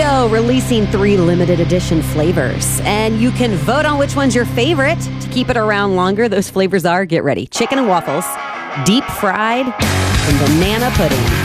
Oreo releasing 3 limited edition flavors. And you can vote on which one's your favorite to keep it around longer. Those flavors are, get ready, chicken and waffles, deep fried, and banana pudding.